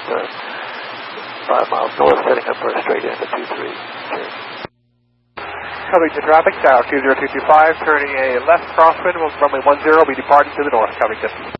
5 miles north, setting up for a straight into 23. Cheers. Covington traffic, Tower 20225, turning a left crosswind, runway 10, will be departing to the north, Covington.